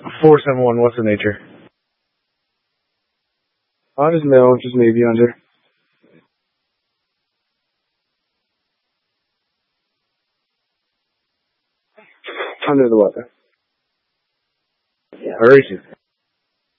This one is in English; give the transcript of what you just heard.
471, what's the nature? Just no, just maybe under. Under the weather. Where is he?